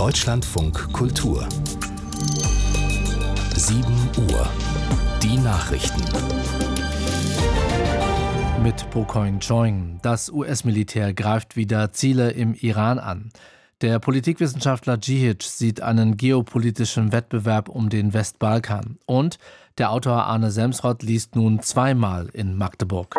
Deutschlandfunk Kultur 7 Uhr. Die Nachrichten. Mit Bokoin Choing. Das US-Militär greift wieder Ziele im Iran an. Der Politikwissenschaftler Djihic sieht einen geopolitischen Wettbewerb um den Westbalkan. Und der Autor Arne Semsrott liest nun zweimal in Magdeburg.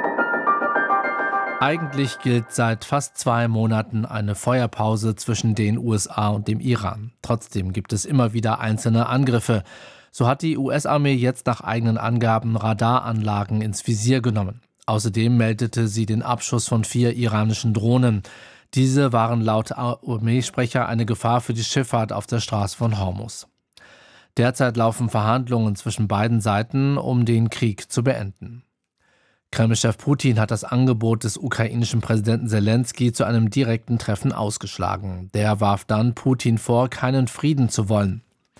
Eigentlich gilt seit fast 2 Monaten eine Feuerpause zwischen den USA und dem Iran. Trotzdem gibt es immer wieder einzelne Angriffe. So hat die US-Armee jetzt nach eigenen Angaben Radaranlagen ins Visier genommen. Außerdem meldete sie den Abschuss von 4 iranischen Drohnen. Diese waren laut Armeesprecher eine Gefahr für die Schifffahrt auf der Straße von Hormuz. Derzeit laufen Verhandlungen zwischen beiden Seiten, um den Krieg zu beenden. Kreml-Chef Putin hat das Angebot des ukrainischen Präsidenten Selenskyj zu einem direkten Treffen ausgeschlagen. Der warf dann Putin vor, keinen Frieden zu wollen.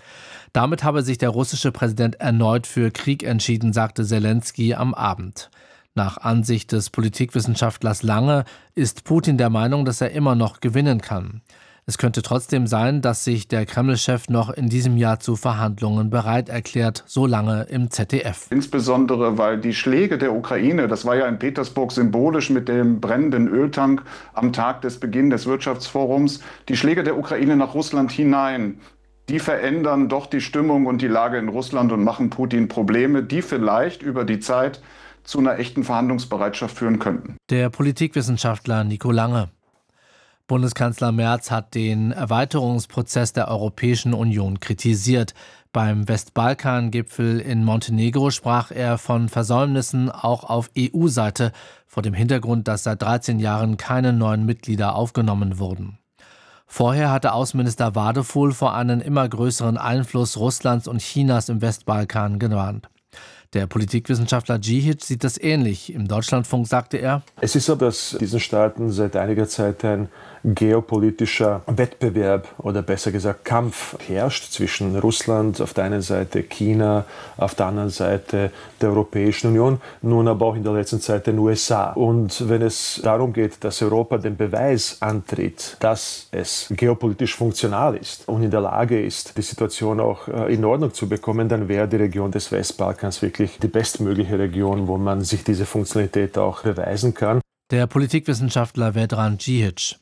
Damit habe sich der russische Präsident erneut für Krieg entschieden, sagte Selenskyj am Abend. Nach Ansicht des Politikwissenschaftlers Lange ist Putin der Meinung, dass er immer noch gewinnen kann. Es könnte trotzdem sein, dass sich der Kreml-Chef noch in diesem Jahr zu Verhandlungen bereit erklärt, so Lange im ZDF. Insbesondere, weil die Schläge der Ukraine, das war ja in Petersburg symbolisch mit dem brennenden Öltank am Tag des Beginns des Wirtschaftsforums, die Schläge der Ukraine nach Russland hinein, die verändern doch die Stimmung und die Lage in Russland und machen Putin Probleme, die vielleicht über die Zeit zu einer echten Verhandlungsbereitschaft führen könnten. Der Politikwissenschaftler Nico Lange. Bundeskanzler Merz hat den Erweiterungsprozess der Europäischen Union kritisiert. Beim Westbalkan-Gipfel in Montenegro sprach er von Versäumnissen auch auf EU-Seite, vor dem Hintergrund, dass seit 13 Jahren keine neuen Mitglieder aufgenommen wurden. Vorher hatte Außenminister Wadefuhl vor einem immer größeren Einfluss Russlands und Chinas im Westbalkan gewarnt. Der Politikwissenschaftler Djihic sieht das ähnlich. Im Deutschlandfunk sagte er: Es ist so, dass diesen Staaten seit einiger Zeit ein geopolitischer Wettbewerb oder besser gesagt Kampf herrscht zwischen Russland auf der einen Seite, China auf der anderen Seite, der Europäischen Union, nun aber auch in der letzten Zeit den USA. Und wenn es darum geht, dass Europa den Beweis antritt, dass es geopolitisch funktional ist und in der Lage ist, die Situation auch in Ordnung zu bekommen, dann wäre die Region des Westbalkans wirklich die bestmögliche Region, wo man sich diese Funktionalität auch beweisen kann. Der Politikwissenschaftler Vedran Djihic.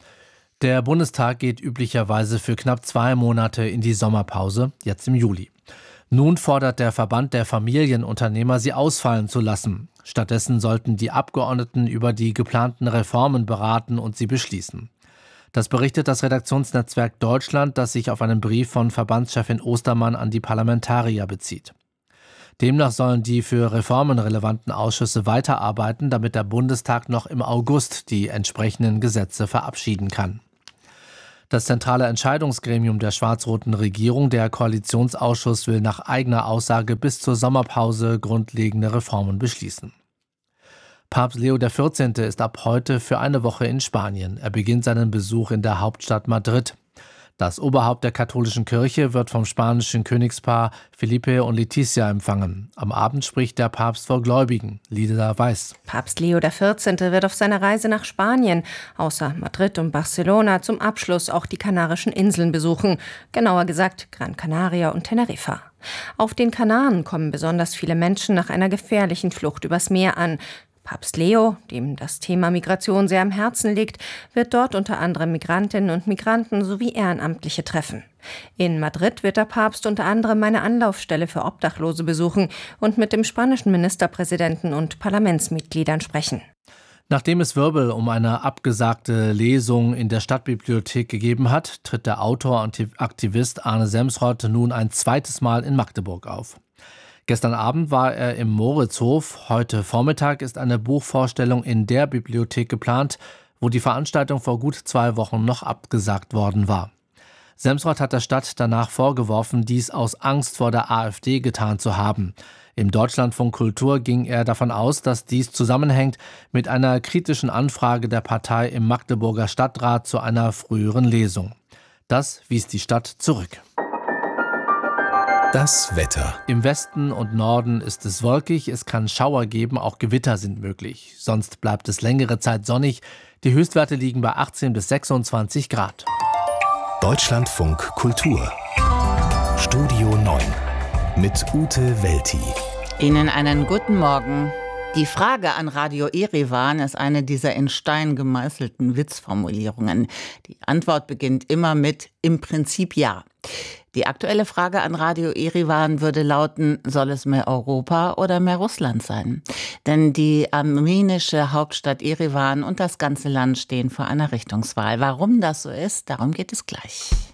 Der Bundestag geht üblicherweise für knapp 2 Monate in die Sommerpause, jetzt im Juli. Nun fordert der Verband der Familienunternehmer, sie ausfallen zu lassen. Stattdessen sollten die Abgeordneten über die geplanten Reformen beraten und sie beschließen. Das berichtet das Redaktionsnetzwerk Deutschland, das sich auf einen Brief von Verbandschefin Ostermann an die Parlamentarier bezieht. Demnach sollen die für Reformen relevanten Ausschüsse weiterarbeiten, damit der Bundestag noch im August die entsprechenden Gesetze verabschieden kann. Das zentrale Entscheidungsgremium der schwarz-roten Regierung, der Koalitionsausschuss, will nach eigener Aussage bis zur Sommerpause grundlegende Reformen beschließen. Papst Leo XIV. Ist ab heute für eine Woche in Spanien. Er beginnt seinen Besuch in der Hauptstadt Madrid. Das Oberhaupt der katholischen Kirche wird vom spanischen Königspaar Felipe und Letizia empfangen. Am Abend spricht der Papst vor Gläubigen. Lisa Weiß. Papst Leo XIV. Wird auf seiner Reise nach Spanien, außer Madrid und Barcelona, zum Abschluss auch die Kanarischen Inseln besuchen. Genauer gesagt Gran Canaria und Teneriffa. Auf den Kanaren kommen besonders viele Menschen nach einer gefährlichen Flucht übers Meer an. Papst Leo, dem das Thema Migration sehr am Herzen liegt, wird dort unter anderem Migrantinnen und Migranten sowie Ehrenamtliche treffen. In Madrid wird der Papst unter anderem eine Anlaufstelle für Obdachlose besuchen und mit dem spanischen Ministerpräsidenten und Parlamentsmitgliedern sprechen. Nachdem es Wirbel um eine abgesagte Lesung in der Stadtbibliothek gegeben hat, tritt der Autor und Aktivist Arne Semsrott nun ein zweites Mal in Magdeburg auf. Gestern Abend war er im Moritzhof. Heute Vormittag ist eine Buchvorstellung in der Bibliothek geplant, wo die Veranstaltung vor gut 2 Wochen noch abgesagt worden war. Semsrott hat der Stadt danach vorgeworfen, dies aus Angst vor der AfD getan zu haben. Im Deutschlandfunk Kultur ging er davon aus, dass dies zusammenhängt mit einer kritischen Anfrage der Partei im Magdeburger Stadtrat zu einer früheren Lesung. Das wies die Stadt zurück. Das Wetter. Im Westen und Norden ist es wolkig, es kann Schauer geben, auch Gewitter sind möglich. Sonst bleibt es längere Zeit sonnig. Die Höchstwerte liegen bei 18 bis 26 Grad. Deutschlandfunk Kultur. Studio 9 mit Ute Welti. Ihnen einen guten Morgen. Die Frage an Radio Erivan ist eine dieser in Stein gemeißelten Witzformulierungen. Die Antwort beginnt immer mit „im Prinzip ja". Die aktuelle Frage an Radio Erivan würde lauten: Soll es mehr Europa oder mehr Russland sein? Denn die armenische Hauptstadt Erivan und das ganze Land stehen vor einer Richtungswahl. Warum das so ist, darum geht es gleich.